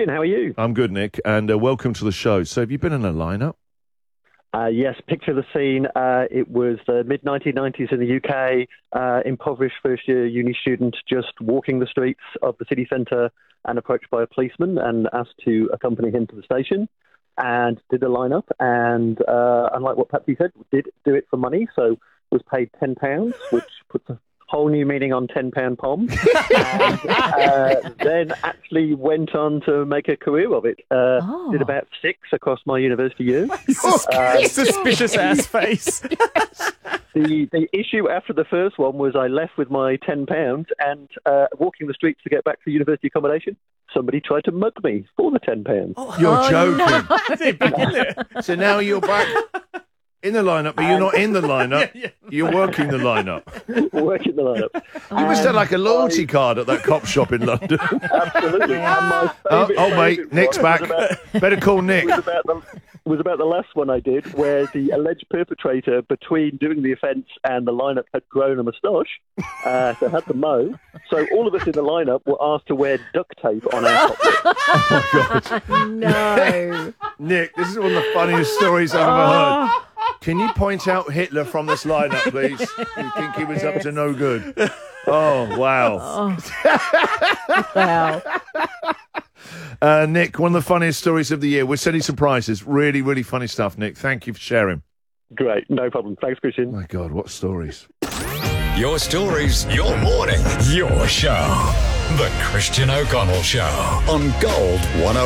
Christian, how are you? I'm good, Nick, and welcome to the show. So have you been in a lineup? Yes, picture the scene. It was the mid-1990s in the UK, impoverished first-year uni student just walking the streets of the city centre and approached by a policeman and asked to accompany him to the station, and did a lineup, and unlike what Patsy said, did do it for money, so was paid £10, which puts a whole new meaning on £10 pom, and then actually went on to make a career of it. Did about 6 across my university years. Suspicious ass face. The issue after the first one was I left with my £10 and walking the streets to get back to university accommodation, somebody tried to mug me for the £10. You're joking. So now you're back in the lineup, but you're not in the lineup. You're working the lineup. Working the lineup. You must have like a loyalty card at that cop shop in London. Absolutely. And my mate, Nick's back. Better call Nick. Was about the last one I did, where the alleged perpetrator, between doing the offence and the lineup, had grown a moustache, so had to mow. So all of us in the lineup were asked to wear duct tape on our top lip. Oh, my God. No. Nick, this is one of the funniest stories I've ever heard. Can you point out Hitler from this lineup, please? You think he was up to no good? Oh, wow. Wow. Nick, one of the funniest stories of the year. We're sending some prizes. Really, really funny stuff, Nick. Thank you for sharing. Great, no problem. Thanks, Christian. My God, what stories. Your stories, your morning, your show. The Christian O'Connell Show on Gold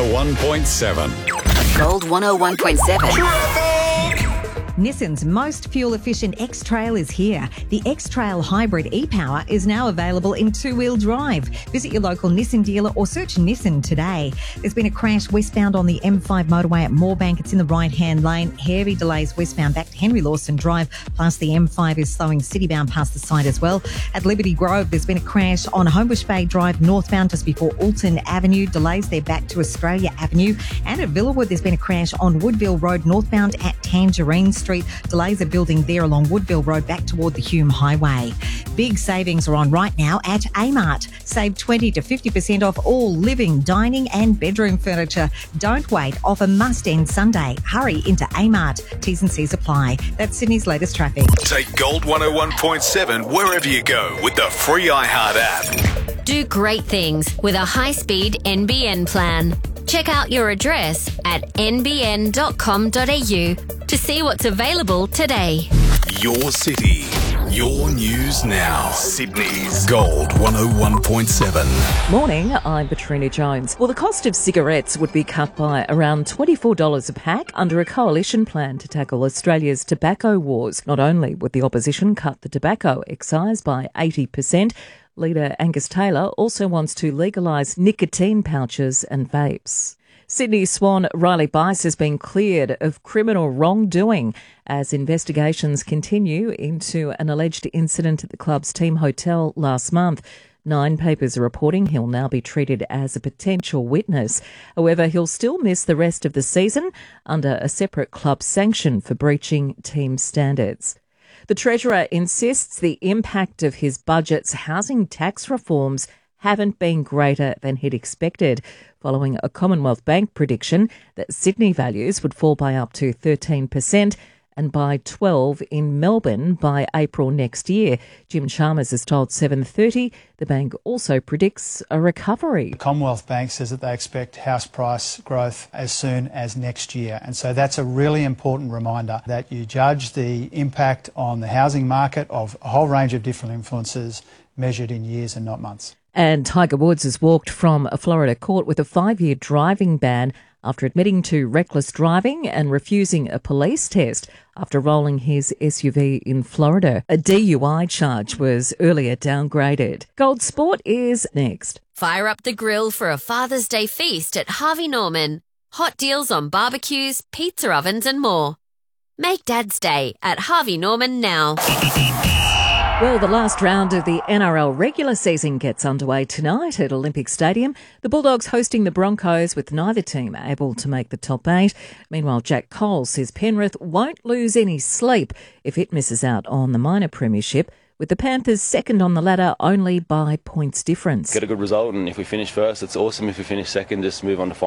101.7. Gold 101.7. Nissan's most fuel-efficient X-Trail is here. The X-Trail Hybrid e-Power is now available in two-wheel drive. Visit your local Nissan dealer or search Nissan today. There's been a crash westbound on the M5 motorway at Moorebank. It's in the right-hand lane. Heavy delays westbound back to Henry Lawson Drive. Plus, the M5 is slowing citybound past the site as well. At Liberty Grove, there's been a crash on Homebush Bay Drive northbound just before Alton Avenue. Delays there back to Australia Avenue. And at Villawood, there's been a crash on Woodville Road northbound at Tangerine Street. Delays are building there along Woodville Road back toward the Hume Highway. Big savings are on right now at Amart. Save 20 to 50% off all living, dining and bedroom furniture. Don't wait. Offer must end Sunday. Hurry into Amart. T's and C's apply. That's Sydney's latest traffic. Take Gold 101.7 wherever you go with the free iHeart app. Do great things with a high-speed NBN plan. Check out your address at nbn.com.au to see what's available today. Your city, your news now. Sydney's Gold 101.7. Morning, I'm Patrina Jones. Well, the cost of cigarettes would be cut by around $24 a pack under a coalition plan to tackle Australia's tobacco wars. Not only would the opposition cut the tobacco excise by 80%, Leader Angus Taylor also wants to legalise nicotine pouches and vapes. Sydney Swan Riley Bice has been cleared of criminal wrongdoing as investigations continue into an alleged incident at the club's team hotel last month. 9 papers are reporting he'll now be treated as a potential witness. However, he'll still miss the rest of the season under a separate club sanction for breaching team standards. The Treasurer insists the impact of his budget's housing tax reforms haven't been greater than he'd expected, following a Commonwealth Bank prediction that Sydney values would fall by up to 13% and by 12% in Melbourne by April next year. Jim Chalmers has told 7:30 the bank also predicts a recovery. The Commonwealth Bank says that they expect house price growth as soon as next year. And so that's a really important reminder that you judge the impact on the housing market of a whole range of different influences measured in years and not months. And Tiger Woods has walked from a Florida court with a 5-year driving ban after admitting to reckless driving and refusing a police test after rolling his SUV in Florida. A DUI charge was earlier downgraded. Gold Sport is next. Fire up the grill for a Father's Day feast at Harvey Norman. Hot deals on barbecues, pizza ovens and more. Make Dad's Day at Harvey Norman now. Well, the last round of the NRL regular season gets underway tonight at Olympic Stadium. The Bulldogs hosting the Broncos, with neither team able to make the top 8. Meanwhile, Jack Cole says Penrith won't lose any sleep if it misses out on the minor premiership, with the Panthers second on the ladder only by points difference. Get a good result, and if we finish first, it's awesome. If we finish second, just move on to